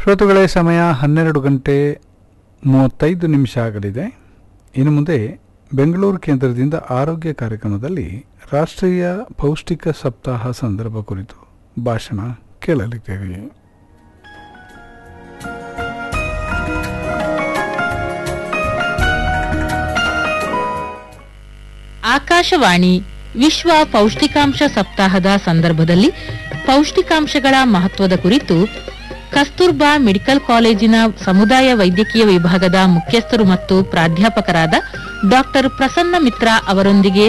ಶ್ರೋತೃಗಳೇ, ಸಮಯ 12:35 ಆಗಲಿದೆ. ಇನ್ನು ಮುಂದೆ ಬೆಂಗಳೂರು ಕೇಂದ್ರದಿಂದ ಆರೋಗ್ಯ ಕಾರ್ಯಕ್ರಮದಲ್ಲಿ ರಾಷ್ಟ್ರೀಯ ಪೌಷ್ಟಿಕ ಸಪ್ತಾಹ ಸಂದರ್ಭ ಕುರಿತು ಭಾಷಣ ಕೇಳಲಿದ್ದೇವೆ. ಆಕಾಶವಾಣಿ ವಿಶ್ವ ಪೌಷ್ಟಿಕಾಂಶ ಸಪ್ತಾಹದ ಸಂದರ್ಭದಲ್ಲಿ ಪೌಷ್ಟಿಕಾಂಶಗಳ ಮಹತ್ವದ ಕುರಿತು ಕಸ್ತೂರ್ಬಾ ಮೆಡಿಕಲ್ ಕಾಲೇಜಿನ ಸಮುದಾಯ ವೈದ್ಯಕೀಯ ವಿಭಾಗದ ಮುಖ್ಯಸ್ಥರು ಮತ್ತು ಪ್ರಾಧ್ಯಾಪಕರಾದ ಡಾಕ್ಟರ್ ಪ್ರಸನ್ನ ಮಿತ್ರ ಅವರೊಂದಿಗೆ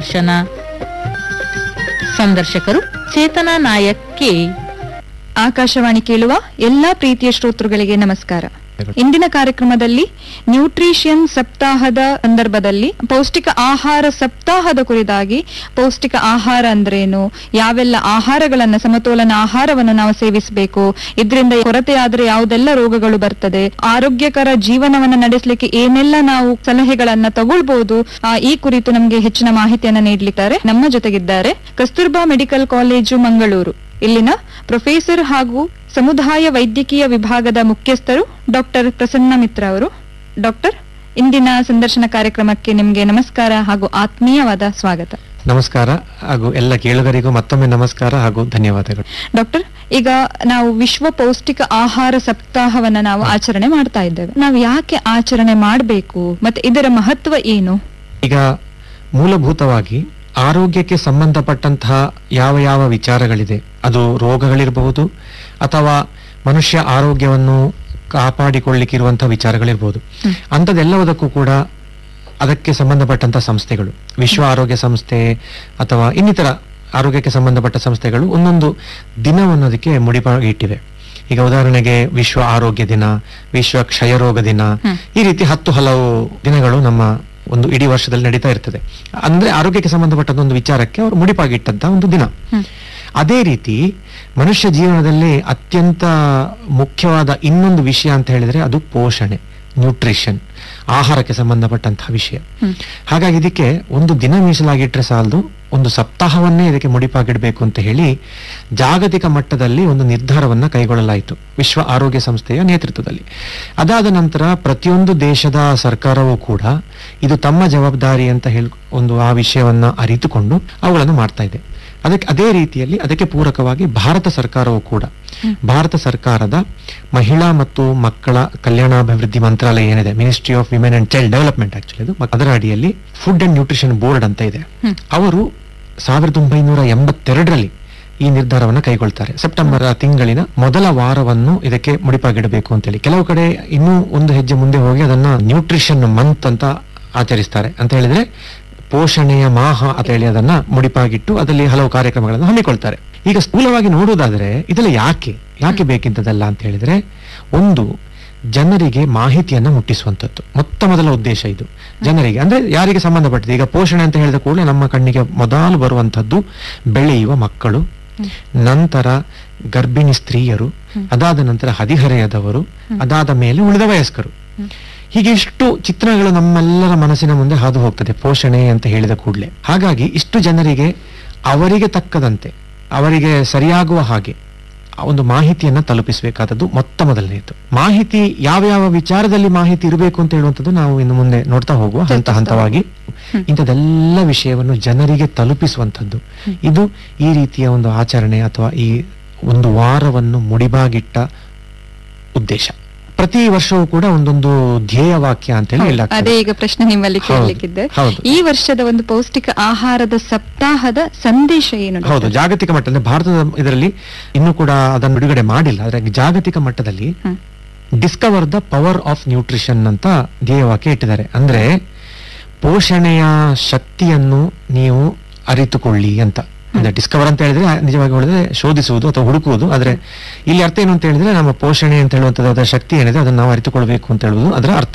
ಸಂದರ್ಶಕರು ಚೇತನಾ ನಾಯಕ್ ಕೆ. ಆಕಾಶವಾಣಿ ಕೇಳುವ ಎಲ್ಲಾ ಪ್ರೀತಿಯ ಶ್ರೋತೃಗಳಿಗೆ ನಮಸ್ಕಾರ. ಇಂದಿನ ಕಾರ್ಯಕ್ರಮದಲ್ಲಿ ನ್ಯೂಟ್ರಿಷನ್ ಸಪ್ತಾಹದ ಸಂದರ್ಭದಲ್ಲಿ ಪೌಷ್ಟಿಕ ಆಹಾರ ಸಪ್ತಾಹದ ಕುರಿತಾಗಿ ಪೌಷ್ಟಿಕ ಆಹಾರ ಅಂದ್ರೇನು, ಯಾವೆಲ್ಲ ಆಹಾರಗಳನ್ನ ಸಮತೋಲನ ಆಹಾರವನ್ನು ನಾವು ಸೇವಿಸಬೇಕು, ಇದರಿಂದ ಕೊರತೆ ಆದ್ರೆ ಯಾವುದೆಲ್ಲ ರೋಗಗಳು ಬರ್ತದೆ, ಆರೋಗ್ಯಕರ ಜೀವನವನ್ನ ನಡೆಸಲಿಕ್ಕೆ ಏನೆಲ್ಲ ನಾವು ಸಲಹೆಗಳನ್ನ ತಗೊಳ್ಬಹುದು, ಈ ಕುರಿತು ನಮಗೆ ಹೆಚ್ಚಿನ ಮಾಹಿತಿಯನ್ನ ನೀಡಲಿದ್ದಾರೆ. ನಮ್ಮ ಜೊತೆಗಿದ್ದಾರೆ ಕಸ್ತೂರ್ಬಾ ಮೆಡಿಕಲ್ ಕಾಲೇಜು ಮಂಗಳೂರು ಇಲ್ಲಿನ ಪ್ರೊಫೆಸರ್ ಹಾಗೂ ಸಮುದಾಯ ವೈದ್ಯಕೀಯ ವಿಭಾಗದ ಮುಖ್ಯಸ್ಥರು ಡಾಕ್ಟರ್ ಪ್ರಸನ್ನ ಮಿತ್ರ ಅವರು. ಡಾಕ್ಟರ್, ಇಂದಿನ ಸಂದರ್ಶನ ಕಾರ್ಯಕ್ರಮಕ್ಕೆ ನಿಮಗೆ ನಮಸ್ಕಾರ ಹಾಗೂ ಆತ್ಮೀಯವಾದ ಸ್ವಾಗತ. ನಮಸ್ಕಾರ ಹಾಗೂ ಎಲ್ಲ ಕೇಳುಗರಿಗೂ ಮತ್ತೊಮ್ಮೆ ನಮಸ್ಕಾರ ಹಾಗೂ ಧನ್ಯವಾದಗಳು. ಡಾಕ್ಟರ್, ಈಗ ನಾವು ವಿಶ್ವ ಪೌಷ್ಟಿಕ ಆಹಾರ ಸಪ್ತಾಹವನ್ನ ನಾವು ಆಚರಣೆ ಮಾಡ್ತಾ ಇದ್ದೇವೆ. ನಾವು ಯಾಕೆ ಆಚರಣೆ ಮಾಡಬೇಕು ಮತ್ತೆ ಇದರ ಮಹತ್ವ ಏನು? ಈಗ ಮೂಲಭೂತವಾಗಿ ಆರೋಗ್ಯಕ್ಕೆ ಸಂಬಂಧಪಟ್ಟಂತಹ ಯಾವ ಯಾವ ವಿಚಾರಗಳಿದೆ, ಅದು ರೋಗಗಳಿರಬಹುದು ಅಥವಾ ಮನುಷ್ಯ ಆರೋಗ್ಯವನ್ನು ಕಾಪಾಡಿಕೊಳ್ಳಿಕ್ಕಿರುವಂತಹ ವಿಚಾರಗಳಿರ್ಬೋದು, ಅಂಥದ್ದೆಲ್ಲವುದಕ್ಕೂ ಕೂಡ ಅದಕ್ಕೆ ಸಂಬಂಧಪಟ್ಟಂತಹ ಸಂಸ್ಥೆಗಳು, ವಿಶ್ವ ಆರೋಗ್ಯ ಸಂಸ್ಥೆ ಅಥವಾ ಇನ್ನಿತರ ಆರೋಗ್ಯಕ್ಕೆ ಸಂಬಂಧಪಟ್ಟ ಸಂಸ್ಥೆಗಳು ಒಂದೊಂದು ದಿನವನ್ನು ಅದಕ್ಕೆ ಮುಡಿಪಾಗಿ ಇಟ್ಟಿವೆ. ಈಗ ಉದಾಹರಣೆಗೆ ವಿಶ್ವ ಆರೋಗ್ಯ ದಿನ, ವಿಶ್ವ ಕ್ಷಯರೋಗ ದಿನ, ಈ ರೀತಿ 10 ಹಲವು ದಿನಗಳು ನಮ್ಮ ಒಂದು ಇಡೀ ವರ್ಷದಲ್ಲಿ ನಡೀತಾ ಇರ್ತದೆ. ಅಂದ್ರೆ ಆರೋಗ್ಯಕ್ಕೆ ಸಂಬಂಧಪಟ್ಟಂತ ಒಂದು ವಿಚಾರಕ್ಕೆ ಅವರು ಮುಡಿಪಾಗಿಟ್ಟಂತ ಒಂದು ದಿನ. ಅದೇ ರೀತಿ ಮನುಷ್ಯ ಜೀವನದಲ್ಲಿ ಅತ್ಯಂತ ಮುಖ್ಯವಾದ ಇನ್ನೊಂದು ವಿಷಯ ಅಂತ ಹೇಳಿದ್ರೆ ಅದು ಪೋಷಣೆ, ನ್ಯೂಟ್ರಿಷನ್, ಆಹಾರಕ್ಕೆ ಸಂಬಂಧಪಟ್ಟಂತಹ ವಿಷಯ. ಹಾಗಾಗಿ ಇದಕ್ಕೆ ಒಂದು ದಿನ ಮೀಸಲಾಗಿಟ್ರೆ ಸಾಲದು, ಒಂದು ಸಪ್ತಾಹವನ್ನೇ ಇದಕ್ಕೆ ಮುಡಿಪಾಗಿಡಬೇಕು ಅಂತ ಹೇಳಿ ಜಾಗತಿಕ ಮಟ್ಟದಲ್ಲಿ ಒಂದು ನಿರ್ಧಾರವನ್ನ ಕೈಗೊಳ್ಳಲಾಯಿತು ವಿಶ್ವ ಆರೋಗ್ಯ ಸಂಸ್ಥೆಯ ನೇತೃತ್ವದಲ್ಲಿ. ಅದಾದ ನಂತರ ಪ್ರತಿಯೊಂದು ದೇಶದ ಸರ್ಕಾರವೂ ಕೂಡ ಇದು ತಮ್ಮ ಜವಾಬ್ದಾರಿ ಅಂತ ಹೇಳಿ ಒಂದು ಆ ವಿಷಯವನ್ನ ಅರಿತುಕೊಂಡು ಅವುಗಳನ್ನು ಮಾಡ್ತಾ ಇದೆ. ಅದೇ ರೀತಿಯಲ್ಲಿ ಅದಕ್ಕೆ ಪೂರಕವಾಗಿ ಭಾರತ ಸರ್ಕಾರವೂ ಕೂಡ, ಭಾರತ ಸರ್ಕಾರದ ಮಹಿಳಾ ಮತ್ತು ಮಕ್ಕಳ ಕಲ್ಯಾಣಾಭಿವೃದ್ಧಿ ಮಂತ್ರಾಲಯ ಏನಿದೆ, ministry of women and child development actually ಅದು, ಅದರ ಅಡಿಯಲ್ಲಿ ಫುಡ್ ಅಂಡ್ ನ್ಯೂಟ್ರಿಷನ್ ಬೋರ್ಡ್ ಅಂತ ಇದೆ. ಅವರು 1982ರಲ್ಲಿ ಈ ನಿರ್ಧಾರವನ್ನ ಕೈಗೊಳ್ತಾರೆ. ಸೆಪ್ಟೆಂಬರ್ ತಿಂಗಳಿನ ಮೊದಲ ವಾರವನ್ನು ಇದಕ್ಕೆ ಮುಡಿಪಾಗಿಡಬೇಕು ಅಂತೇಳಿ. ಕೆಲವು ಕಡೆ ಇನ್ನೂ ಒಂದು ಹೆಜ್ಜೆ ಮುಂದೆ ಹೋಗಿ ಅದನ್ನ ನ್ಯೂಟ್ರಿಷನ್ ಮಂತ್ ಅಂತ ಆಚರಿಸ್ತಾರೆ. ಅಂತ ಹೇಳಿದ್ರೆ ಪೋಷಣೆಯ ಮಾಹ ಅಂತ ಹೇಳಿ ಅದನ್ನ ಮುಡಿಪಾಗಿಟ್ಟು ಅದರಲ್ಲಿ ಹಲವು ಕಾರ್ಯಕ್ರಮಗಳನ್ನು ಹಮ್ಮಿಕೊಳ್ತಾರೆ. ಈಗ ಸ್ಥೂಲವಾಗಿ ನೋಡುವುದಾದ್ರೆ ಇದೆಲ್ಲ ಯಾಕೆ ಬೇಕಿಂತದಲ್ಲ ಅಂತ ಹೇಳಿದ್ರೆ, ಒಂದು ಜನರಿಗೆ ಮಾಹಿತಿಯನ್ನ ಮುಟ್ಟಿಸುವಂಥದ್ದು ಮೊತ್ತ ಮೊದಲ ಉದ್ದೇಶ. ಇದು ಜನರಿಗೆ ಅಂದ್ರೆ ಯಾರಿಗೆ ಸಂಬಂಧಪಟ್ಟಿದೆ. ಈಗ ಪೋಷಣೆ ಅಂತ ಹೇಳಿದ ಕೂಡಲೇ ನಮ್ಮ ಕಣ್ಣಿಗೆ ಮೊದಲು ಬರುವಂತದ್ದು ಬೆಳೆಯುವ ಮಕ್ಕಳು, ನಂತರ ಗರ್ಭಿಣಿ ಸ್ತ್ರೀಯರು, ಅದಾದ ನಂತರ ಹದಿಹರೆಯದವರು, ಅದಾದ ಮೇಲೆ ಉಳಿದ ವಯಸ್ಕರು. ಹೀಗೆ ಇಷ್ಟು ಚಿತ್ರಗಳು ನಮ್ಮೆಲ್ಲರ ಮನಸ್ಸಿನ ಮುಂದೆ ಹಾದು ಹೋಗ್ತದೆ ಪೋಷಣೆ ಅಂತ ಹೇಳಿದ ಕೂಡಲೇ. ಹಾಗಾಗಿ ಇಷ್ಟು ಜನರಿಗೆ ಅವರಿಗೆ ತಕ್ಕದಂತೆ, ಅವರಿಗೆ ಸರಿಯಾಗುವ ಹಾಗೆ ಒಂದು ಮಾಹಿತಿಯನ್ನ ತಲುಪಿಸಬೇಕಾದದ್ದು ಮೊತ್ತ ಮೊದಲನೆಯದು. ಮಾಹಿತಿ ಯಾವ ವಿಚಾರದಲ್ಲಿ ಮಾಹಿತಿ ಇರಬೇಕು ಅಂತ ಹೇಳುವಂಥದ್ದು ನಾವು ಇನ್ನು ಮುಂದೆ ನೋಡ್ತಾ ಹೋಗುವ ಹಂತವಾಗಿ ಇಂಥದೆಲ್ಲ ವಿಷಯವನ್ನು ಜನರಿಗೆ ತಲುಪಿಸುವಂಥದ್ದು. ಇದು ಈ ರೀತಿಯ ಒಂದು ಆಚರಣೆ ಅಥವಾ ಈ ಒಂದು ವಾರವನ್ನು ಮುಡಿಬಾಗಿಟ್ಟ ಉದ್ದೇಶ. ಪ್ರತಿ ವರ್ಷವೂ ಕೂಡ ಒಂದೊಂದು ಧ್ಯೇಯ ವಾಕ್ಯ ಅಂತ ಹೇಳಿ. ಅದೇ ಈಗ ಪ್ರಶ್ನೆ ನಿಮ್ಮಲ್ಲಿ ಕೇಳಲಿಕ್ಕಿದ್ದೆ, ಈ ವರ್ಷದ ಒಂದು ಪೌಷ್ಟಿಕ ಆಹಾರದ ಸಪ್ತಾಹದ ಸಂದೇಶ ಏನು? ಹೌದು, ಜಾಗತಿಕ ಮಟ್ಟದಲ್ಲಿ ಭಾರತದ ಇದರಲ್ಲಿ ಇನ್ನೂ ಕೂಡ ಅದನ್ನು ಬಿಡುಗಡೆ ಮಾಡಿಲ್ಲ. ಆದ್ರೆ ಜಾಗತಿಕ ಮಟ್ಟದಲ್ಲಿ Discover the power of nutrition ಅಂತ ಧ್ಯೇಯ ವಾಕ್ಯ ಇಟ್ಟಿದ್ದಾರೆ. ಅಂದ್ರೆ ಪೋಷಣೆಯ ಶಕ್ತಿಯನ್ನು ನೀವು ಅರಿತುಕೊಳ್ಳಿ ಅಂತ. ಅಂದ್ರೆ ಡಿಸ್ಕವರ್ ಅಂತ ಹೇಳಿದ್ರೆ ನಿಜವಾಗಿ ಹೇಳಿದ್ರೆ ಶೋಧಿಸುವುದು ಅಥವಾ ಹುಡುಕುವುದು. ಆದ್ರೆ ಇಲ್ಲಿ ಅರ್ಥ ಏನು ಅಂತ ಹೇಳಿದ್ರೆ ನಮ್ಮ ಪೋಷಣೆ ಅಂತ ಹೇಳುವಂಥದ್ದು, ಅದರ ಶಕ್ತಿ ಏನಿದೆ ಅದನ್ನು ನಾವು ಅರಿತುಕೊಳ್ಬೇಕು ಅಂತ ಹೇಳುವುದು ಅದರ ಅರ್ಥ.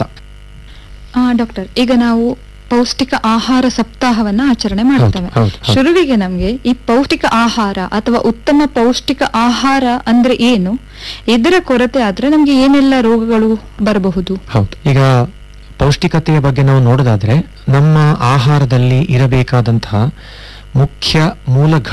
ಡಾಕ್ಟರ್, ಈಗ ನಾವು ಪೌಷ್ಟಿಕ ಆಹಾರ ಸಪ್ತಾಹವನ್ನ ಆಚರಣೆ ಮಾಡ್ತೇವೆ. ಶುರುವಿಗೆ ನಮ್ಗೆ ಈ ಪೌಷ್ಟಿಕ ಆಹಾರ ಅಥವಾ ಉತ್ತಮ ಪೌಷ್ಟಿಕ ಆಹಾರ ಅಂದ್ರೆ ಏನು, ಇದರ ಕೊರತೆ ಆದ್ರೆ ನಮ್ಗೆ ಏನೆಲ್ಲ ರೋಗಗಳು ಬರಬಹುದು? ಹೌದು, ಈಗ ಪೌಷ್ಟಿಕತೆಯ ಬಗ್ಗೆ ನಾವು ನೋಡೋದಾದ್ರೆ ನಮ್ಮ ಆಹಾರದಲ್ಲಿ ಇರಬೇಕಾದಂತಹ ಮುಖ್ಯ ಮೂಲ